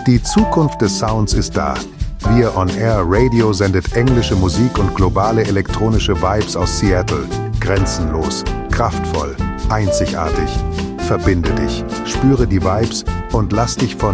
Die Zukunft des Sounds ist da. Wir On Air Radio sendet englische Musik und globale elektronische Vibes aus Seattle. Grenzenlos, kraftvoll, einzigartig. Verbinde dich, spüre die Vibes und lass dich von